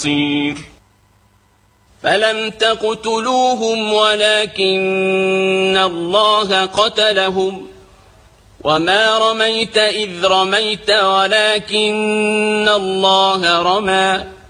فلم تقتلوهم ولكن الله قتلهم وما رميت إذ رميت ولكن الله رمى